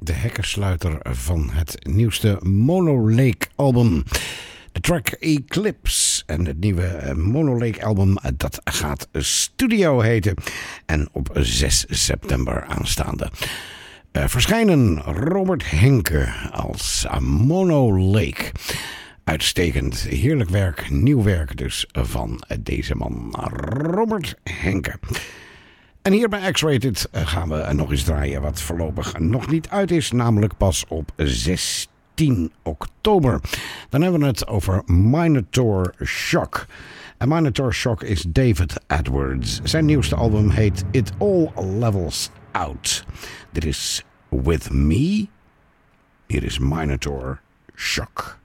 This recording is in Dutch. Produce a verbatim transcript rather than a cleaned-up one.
de hekkensluiter van het nieuwste Mono Lake album. De track Eclipse. En het nieuwe Mono Lake album, dat gaat Studio heten. En op zes september aanstaande. Uh, verschijnen Robert Henke als Mono Lake. Uitstekend, heerlijk werk, nieuw werk dus van deze man Robert Henke. En hier bij X-Rated gaan we nog eens draaien wat voorlopig nog niet uit is, namelijk pas op zestien oktober. Dan hebben we het over Minotaur Shock. En Minotaur Shock is David Edwards. Zijn nieuwste album heet It All Levels Out. Dit is With Me. Hier is Minotaur Shock.